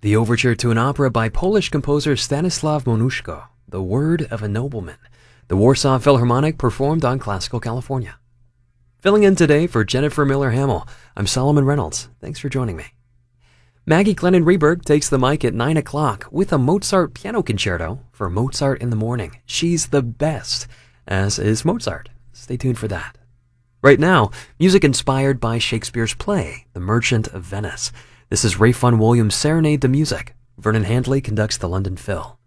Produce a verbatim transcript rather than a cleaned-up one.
The overture to an opera by Polish composer Stanislaw Moniuszko, The Word of a Nobleman. The Warsaw Philharmonic performed on Classical California. Filling in today for Jennifer Miller-Hamill, I'm Solomon Reynolds. Thanks for joining me. Maggie Glennon-Reberg takes the mic at nine o'clock with a Mozart piano concerto for Mozart in the Morning. She's the best, as is Mozart. Stay tuned for that. Right now, music inspired by Shakespeare's play, The Merchant of Venice. This is Ralph Vaughan Williams' Serenade to Music. Vernon Handley conducts the London Phil.